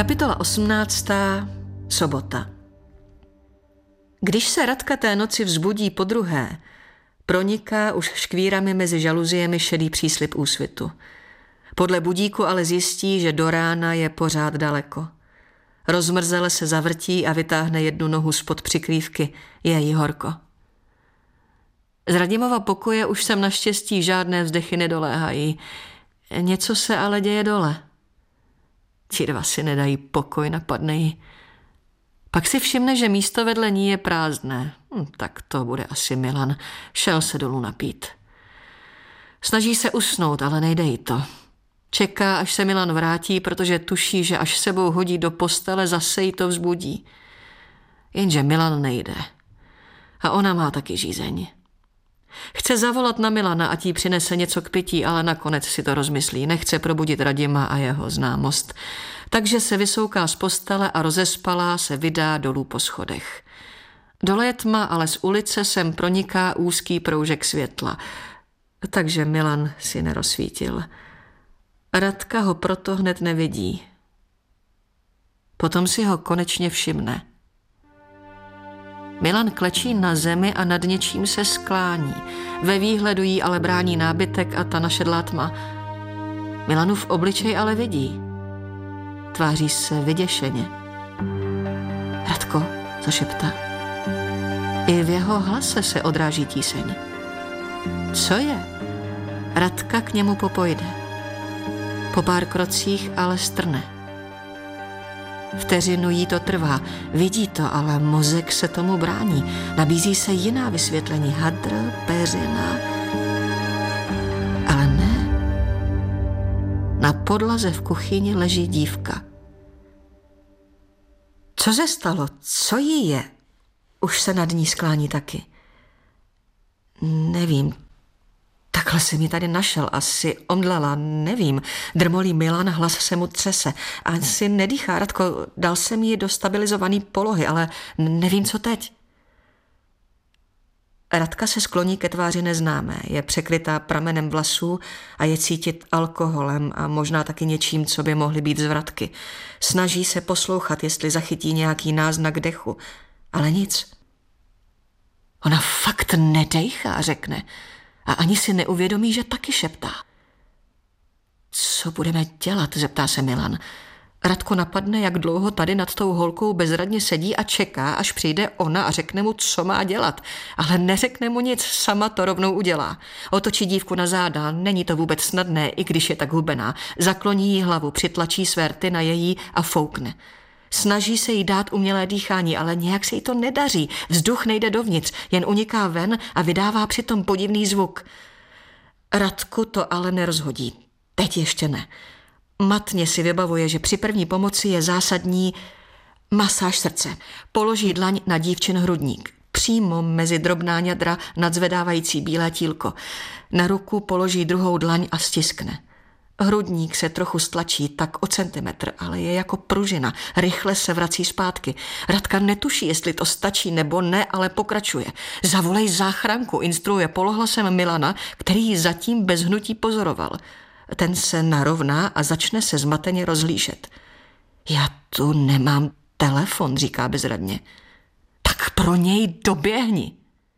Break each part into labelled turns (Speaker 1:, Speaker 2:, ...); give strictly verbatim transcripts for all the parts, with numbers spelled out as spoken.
Speaker 1: Kapitola osmnáctá. Sobota. Když se Radka té noci vzbudí podruhé, proniká už škvírami mezi žaluziemi šedý příslib úsvitu. Podle budíku ale zjistí, že do rána je pořád daleko. Rozmrzele se zavrtí a vytáhne jednu nohu spod přikrývky. Je jí horko. Z Radimova pokoje už sem naštěstí žádné vzdechy nedoléhají. Něco se ale děje dole. Ti dva si nedají pokoj, napadne jí. Pak si všimne, že místo vedle ní je prázdné. Hm, tak to bude asi Milan. Šel se dolů napít. Snaží se usnout, ale nejde jí to. Čeká, až se Milan vrátí, protože tuší, že až sebou hodí do postele, zase jí to vzbudí. Jenže Milan nejde. A ona má taky žízeň. Chce zavolat na Milana, ať jí přinese něco k pití, ale nakonec si to rozmyslí. Nechce probudit Radima a jeho známost. Takže se vysouká z postele a rozespalá se vydá dolů po schodech. Dole je tma, ale z ulice sem proniká úzký proužek světla. Takže Milan si nerozsvítil. Radka ho proto hned nevidí. Potom si ho konečně všimne. Milan klečí na zemi a nad něčím se sklání. Ve výhledu jí ale brání nábytek a ta našedlá tma. Milanův obličej ale vidí. Tváří se vyděšeně. Radko, zašeptá. I v jeho hlase se odráží tíseň. Co je? Radka k němu popojde. Po pár krocích ale strne. Vteřinu jí to trvá. Vidí to, ale mozek se tomu brání. Nabízí se jiná vysvětlení. Hadr, peřina. Ale ne. Na podlaze v kuchyni leží dívka. Co se stalo? Co jí je? Už se nad ní sklání taky. Nevím. Takhle si mi tady našel, asi omdlela, nevím. Drmolí Milan, hlas se mu třese. Asi nedýchá, Radko, dal jsem jí do stabilizované polohy, ale nevím, co teď. Radka se skloní ke tváři neznámé, je překrytá pramenem vlasů a je cítit alkoholem a možná taky něčím, co by mohly být zvratky. Snaží se poslouchat, jestli zachytí nějaký náznak dechu, ale nic. Ona fakt nedejchá, řekne. A ani si neuvědomí, že taky šeptá. Co budeme dělat, zeptá se Milan. Radko napadne, jak dlouho tady nad tou holkou bezradně sedí a čeká, až přijde ona a řekne mu, co má dělat. Ale neřekne mu nic, sama to rovnou udělá. Otočí dívku na záda, není to vůbec snadné, i když je tak hubená. Zakloní jí hlavu, přitlačí své rty na její a foukne. Snaží se jí dát umělé dýchání, ale nějak se jí to nedaří. Vzduch nejde dovnitř, jen uniká ven a vydává přitom podivný zvuk. Radku to ale nerozhodí. Teď ještě ne. Matně si vybavuje, že při první pomoci je zásadní masáž srdce. Položí dlaň na dívčin hrudník. Přímo mezi drobná ňadra nadzvedávající bílé tílko. Na ruku položí druhou dlaň a stiskne. Hrudník se trochu stlačí, tak o centimetr, ale je jako pružina. Rychle se vrací zpátky. Radka netuší, jestli to stačí nebo ne, ale pokračuje. Zavolej záchranku, instruuje polohlasem Milana, který ji zatím bez hnutí pozoroval. Ten se narovná a začne se zmateně rozhlížet. Já tu nemám telefon, říká bezradně. Tak pro něj doběhni.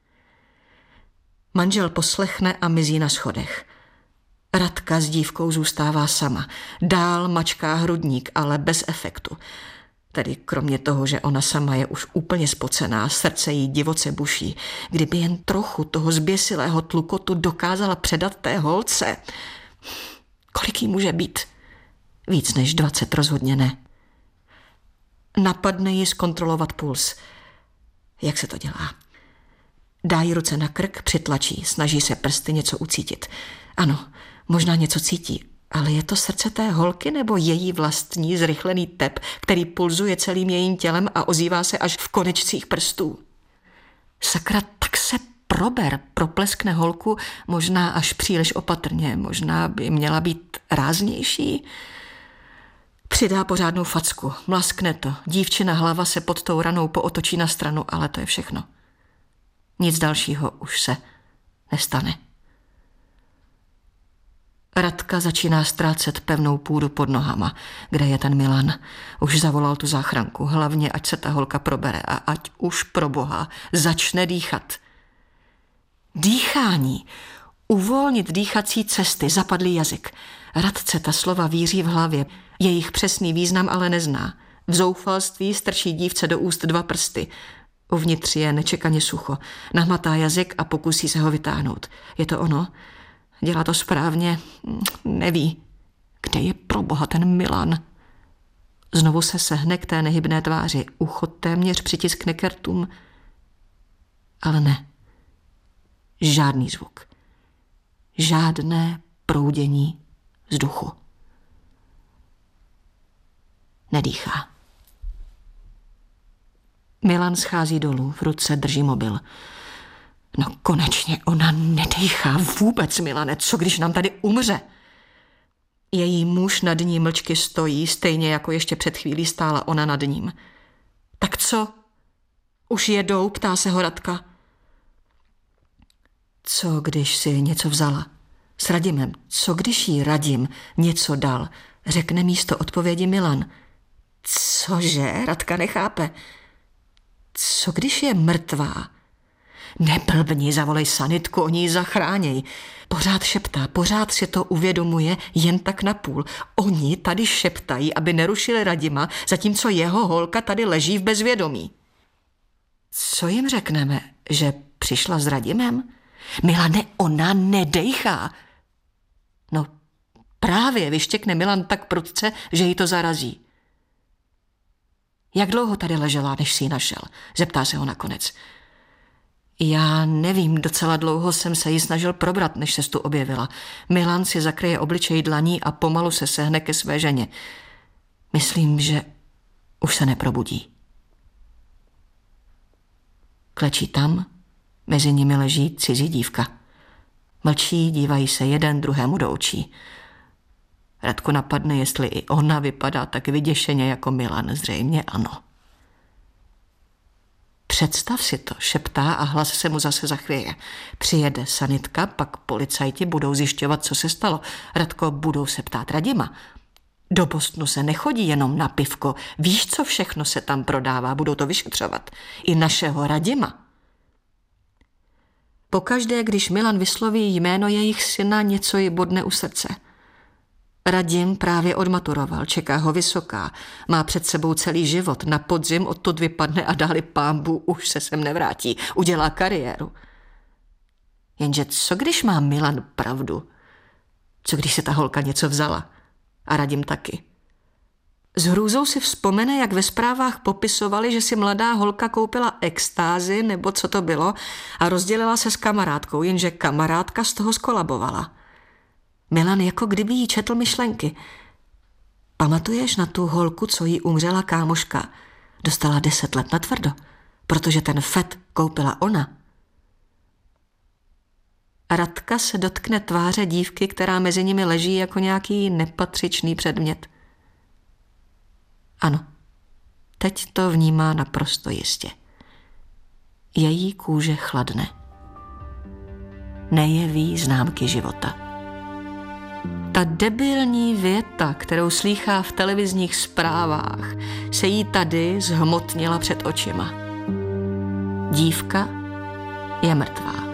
Speaker 1: Manžel poslechne a mizí na schodech. Radka s dívkou zůstává sama. Dál mačká hrudník, ale bez efektu. Tedy kromě toho, že ona sama je už úplně spocená, srdce jí divoce buší. Kdyby jen trochu toho zběsilého tlukotu dokázala předat té holce. Kolik jí může být? Víc než dvacet rozhodně ne. Napadne ji zkontrolovat puls. Jak se to dělá? Dá jí ruce na krk, přitlačí, snaží se prsty něco ucítit. Ano, možná něco cítí, ale je to srdce té holky nebo její vlastní zrychlený tep, který pulzuje celým jejím tělem a ozývá se až v konečcích prstů. Sakra, tak se prober, propleskne holku, možná až příliš opatrně, možná by měla být ráznější. Přidá pořádnou facku, mlaskne to, dívčina hlava se pod tou ranou pootočí na stranu, ale to je všechno. Nic dalšího už se nestane. Radka začíná ztrácet pevnou půdu pod nohama. Kde je ten Milan? Už zavolal tu záchranku. Hlavně, ať se ta holka probere a ať už pro boha začne dýchat. Dýchání. Uvolnit dýchací cesty, zapadlý jazyk. Radce ta slova víří v hlavě. Jejich přesný význam ale nezná. V zoufalství strčí dívce do úst dva prsty. Uvnitř je nečekaně sucho. Nahmatá jazyk a pokusí se ho vytáhnout. Je to ono? Dělá to správně? Neví. Kde je proboha ten Milan? Znovu se sehne k té nehybné tváři. Ucho téměř přitiskne k rtům. Ale ne. Žádný zvuk. Žádné proudění vzduchu. Nedýchá. Milan schází dolů, v ruce drží mobil. No konečně ona nedýchá vůbec, Milane, co když nám tady umře? Její muž nad ní mlčky stojí, stejně jako ještě před chvílí stála ona nad ním. Tak co? Už jedou, ptá se ho Radka. Co když si něco vzala? S Radimem. Co když jí Radim něco dal? Řekne místo odpovědi Milan. Cože? Radka nechápe. Co když je mrtvá? Neblbni, zavolej sanitku, oni ji zachráněj. Pořád šeptá, pořád si to uvědomuje jen tak napůl. Oni tady šeptají, aby nerušili Radima, zatímco jeho holka tady leží v bezvědomí. Co jim řekneme? Že přišla s Radimem? Milane, ona nedejchá. No právě, vyštěkne Milan tak prudce, že jí to zarazí. Jak dlouho tady ležela, než si ji našel? Zeptá se ho nakonec. Já nevím, docela dlouho jsem se jí snažil probrat, než se tu objevila. Milan si zakryje obličej dlaní a pomalu se sehne ke své ženě. Myslím, že už se neprobudí. Klečí tam, mezi nimi leží cizí dívka. Mlčí, dívají se jeden druhému do očí. Radku napadne, jestli i ona vypadá tak vyděšeně jako Milan. Zřejmě ano. Představ si to, šeptá a hlas se mu zase zachvěje. Přijede sanitka, pak policajti budou zjišťovat, co se stalo. Radko, budou se ptát Radima. Do Bostonu se nechodí jenom na pivko. Víš, co všechno se tam prodává, budou to vyšetřovat. I našeho Radima. Pokaždé, když Milan vysloví jméno jejich syna, něco jí bodne u srdce. Radim právě odmaturoval, čeká ho vysoká, má před sebou celý život, na podzim odtud vypadne a dáli pánbu už se sem nevrátí, udělá kariéru. Jenže co když má Milan pravdu? Co když se ta holka něco vzala? A Radim taky. S hrůzou si vzpomene, jak ve zprávách popisovali, že si mladá holka koupila extázi, nebo co to bylo, a rozdělila se s kamarádkou, jenže kamarádka z toho skolabovala. Milan jako kdyby jí četl myšlenky. Pamatuješ na tu holku, co jí umřela kámoška? Dostala deset let na tvrdo, protože ten fet koupila ona. Radka se dotkne tváře dívky, která mezi nimi leží jako nějaký nepatřičný předmět. Ano, teď to vnímá naprosto jistě. Její kůže chladne. Nejeví známky života. Ta debilní věta, kterou slýchá v televizních zprávách, se jí tady zhmotnila před očima. Dívka je mrtvá.